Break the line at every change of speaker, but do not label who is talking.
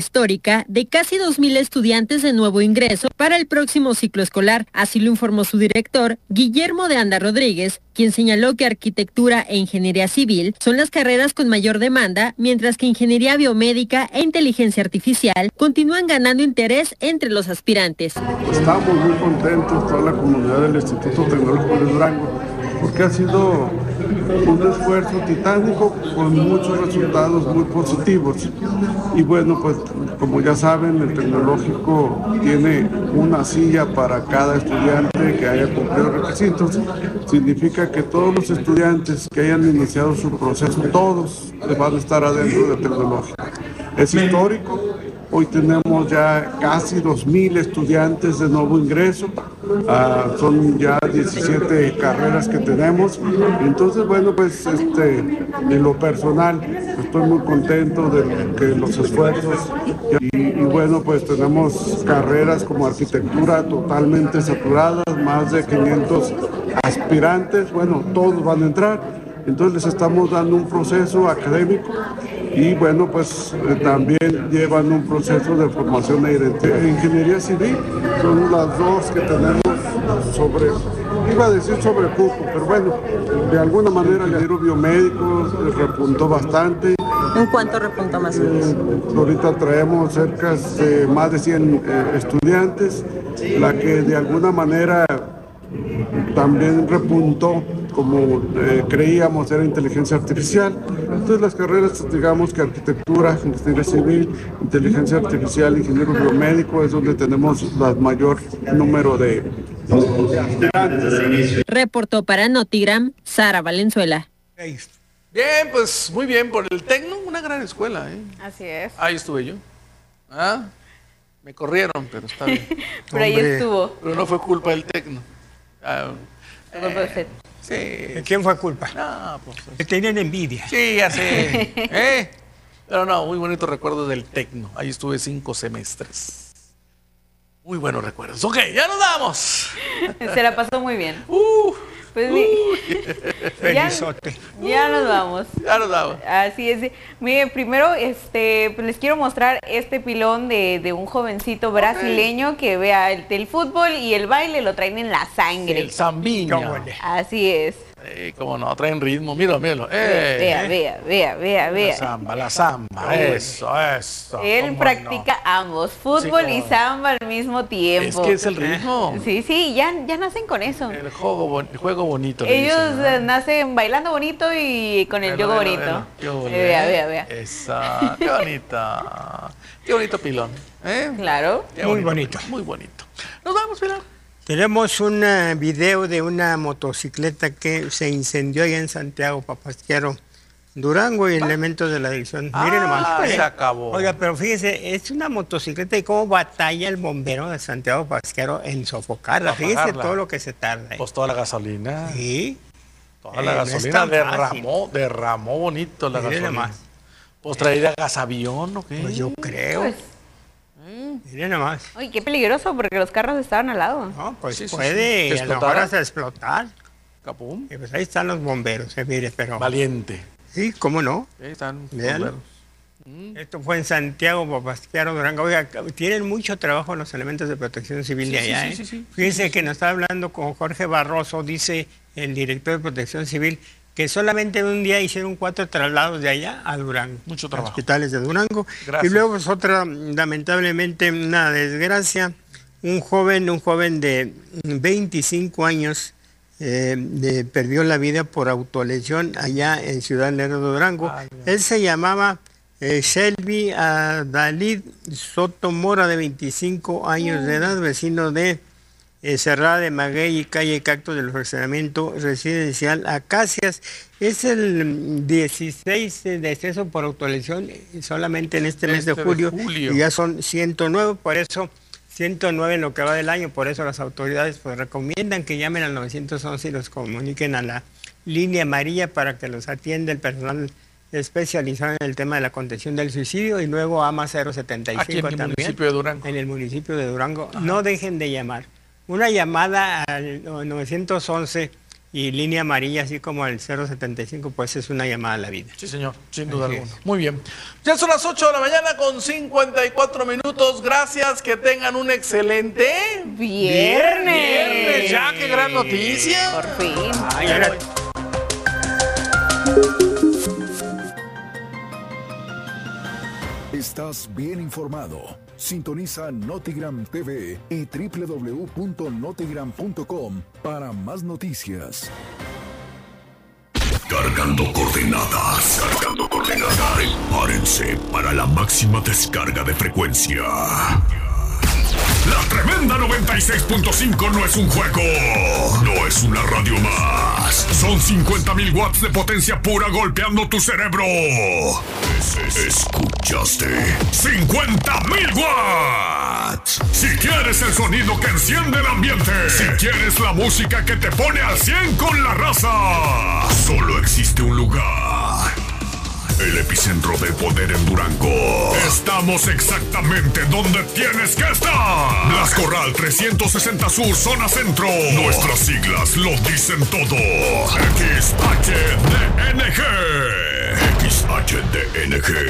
histórica de casi 2,000 estudiantes de nuevo ingreso para el próximo ciclo escolar. Así lo informó su director, Guillermo de Anda Rodríguez, quien señaló que arquitectura e ingeniería civil son las carreras con mayor demanda, mientras que ingeniería biomédica e inteligencia artificial continúan ganando interés entre los aspirantes.
Estamos muy contentos, toda la comunidad del Instituto Tecnológico de Durango, porque ha sido un esfuerzo titánico con muchos resultados muy positivos. Y bueno, pues como ya saben, el tecnológico tiene una silla para cada estudiante que haya cumplido requisitos. Significa que todos los estudiantes que hayan iniciado su proceso, todos van a estar adentro del tecnológico. Es histórico. Hoy tenemos ya casi 2,000 estudiantes de nuevo ingreso, son ya 17 carreras que tenemos. Entonces, bueno, pues en lo personal estoy muy contento de que los esfuerzos y bueno, pues tenemos carreras como arquitectura totalmente saturadas, más de 500 aspirantes, bueno, todos van a entrar. Entonces les estamos dando un proceso académico y bueno, pues también llevan un proceso de formación e ingeniería civil. Son las dos que tenemos sobre cupo, pero bueno, de alguna manera el ingeniero biomédico repuntó bastante.
¿En cuánto repuntó más o menos?
Ahorita traemos cerca de más de 100 estudiantes, la que de alguna manera también repuntó, como creíamos, era inteligencia artificial. Entonces las carreras, digamos que arquitectura, ingeniería civil, inteligencia artificial, ingeniero biomédico, es donde tenemos el mayor número de aspirantes.
Reportó para Notigram, Sara Valenzuela.
Bien, pues muy bien por el Tecno, una gran escuela, ¿eh?
Así es.
Ahí estuve yo. Me corrieron, pero está bien.
Pero ahí estuvo.
Pero no fue culpa del Tecno. Sí.
¿De quién fue culpa?
No, pues.
Que tenían envidia.
Sí, ya sé. Pero no, muy bonito recuerdo del Tecno. Ahí estuve 5 semestres. Muy buenos recuerdos. Ok, ya nos vamos.
Se la pasó muy bien. Pues
Felizote.
Ya nos vamos.
Ya nos vamos.
Así es. Mire, primero pues les quiero mostrar este pilón de un jovencito brasileño que vea el fútbol y el baile lo traen en la sangre.
El zambiña.
Así es.
Cómo no, traen ritmo. Míralo.
Vea.
La samba. Eso.
Él practica ambos, fútbol y samba al mismo tiempo.
Es que es el ritmo.
Sí, ya nacen con eso.
El juego bonito.
Ellos nacen bailando bonito y con el yogo bonito. Vea.
Esa, qué bonita. Qué bonito pilón.
Claro.
Muy bonito.
Muy bonito. Nos vamos, Pilar.
Tenemos un video de una motocicleta que se incendió allá en Santiago Papasquiaro, Durango, y elementos de la dirección. Miren nomás.
Se acabó.
Oiga, pero fíjese, es una motocicleta y cómo batalla el bombero de Santiago Papasquiaro en sofocarla. Fíjese todo lo que se tarda.
Pues toda la gasolina.
Sí.
Toda la gasolina derramó bonito la gasolina. Pues traería gasavión o qué.
Pues yo creo. Miren nomás.
Uy, qué peligroso porque los carros estaban al lado.
No, pues sí, puede a lo mejor hasta explotar.
Capum.
Y pues ahí están los bomberos, mire, pero...
Valiente.
Sí, ¿cómo no?
Ahí están los
bomberos. Esto fue en Santiago Papasquiaro, Durango. Oiga, tienen mucho trabajo los elementos de protección civil de allá.
Sí.
Fíjense que nos está hablando con Jorge Barroso, dice el director de protección civil, que solamente en un día hicieron 4 traslados de allá a Durango.
Mucho trabajo.
Hospitales de Durango.
Gracias.
Y luego pues otra, lamentablemente, una desgracia. Un joven de 25 años perdió la vida por autolesión allá en Ciudad Lerdo, Durango. Él se llamaba Shelby Adalid Soto Mora, de 25 años de edad, vecino de Cerrada de Maguey y calle Cactus del fraccionamiento residencial Acacias. Es el 16 deceso por autolesión solamente en este mes de julio. Y ya son 109, por eso 109 en lo que va del año. Por eso las autoridades pues recomiendan que llamen al 911 y los comuniquen a la línea amarilla para que los atienda el personal especializado en el tema de la contención del suicidio, y luego AMA 075
aquí en el
también,
municipio de Durango.
En el municipio de Durango. No dejen de llamar. Una llamada al 911 y línea amarilla, así como el 075, pues es una llamada a la vida.
Sí, señor, sin duda
Así
alguna.
es.
Muy bien. Ya son las 8 de la mañana con 54 minutos. Gracias, que tengan un excelente
Viernes.
Ya, qué gran noticia.
Por fin.
Ay, ahora-
Estás bien informado. Sintoniza Notigram TV y www.notigram.com para más noticias.
Cargando coordenadas. Prepárense para la máxima descarga de frecuencia. La tremenda 96.5 no es un juego. No es una radio más. Son 50,000 watts de potencia pura golpeando tu cerebro. ¿Escuchaste? 50,000 watts. Si quieres el sonido que enciende el ambiente. Si quieres la música que te pone al 100 con la raza. Solo existe un lugar. El epicentro del poder en Durango. Estamos exactamente donde tienes que estar. Blas Corral 360 Sur, zona centro. Nuestras siglas lo dicen todo. XHDNG. XHDNG.